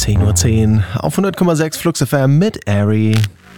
10:10 Uhr auf 100,6 Flux FM mit Ari.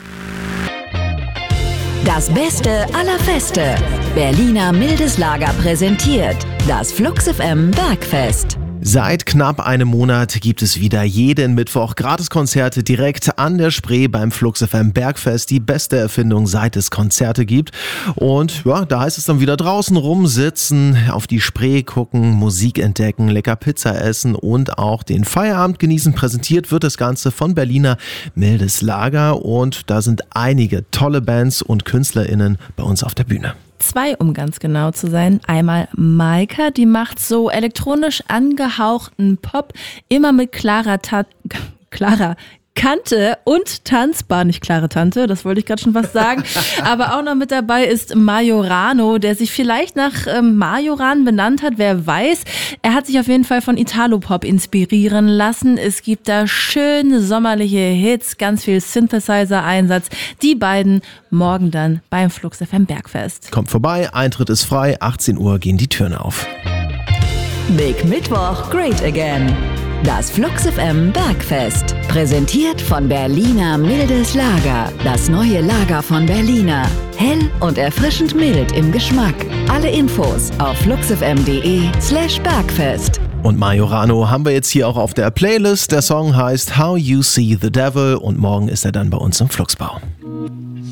Das Beste aller Feste. Berliner Mildes Lager präsentiert das Flux FM Bergfest. Seit knapp einem Monat gibt es wieder jeden Mittwoch Gratiskonzerte direkt an der Spree beim Flux FM Bergfest. Die beste Erfindung, seit es Konzerte gibt. Und ja, da heißt es dann wieder draußen rumsitzen, auf die Spree gucken, Musik entdecken, lecker Pizza essen und auch den Feierabend genießen. Präsentiert wird das Ganze von Berliner Mildes Lager und da sind einige tolle Bands und KünstlerInnen bei uns auf der Bühne. 2, um ganz genau zu sein. Einmal Maika, die macht so elektronisch angehauchten Pop, immer mit klarer Kante und tanzbar, nicht klare Tante, das wollte ich gerade schon was sagen. Aber auch noch mit dabei ist Majorano, der sich vielleicht nach Majoran benannt hat, wer weiß. Er hat sich auf jeden Fall von Italo-Pop inspirieren lassen. Es gibt da schöne sommerliche Hits, ganz viel Synthesizer-Einsatz. Die beiden morgen dann beim Flux FM Bergfest. Kommt vorbei, Eintritt ist frei, 18 Uhr gehen die Türen auf. Big Mittwoch, Great Again. Das Flux FM Bergfest. Präsentiert von Berliner Mildes Lager. Das neue Lager von Berliner. Hell und erfrischend mild im Geschmack. Alle Infos auf fluxfm.de/Bergfest. Und Majorano haben wir jetzt hier auch auf der Playlist. Der Song heißt How You See the Devil und morgen ist er dann bei uns im Fluxbau.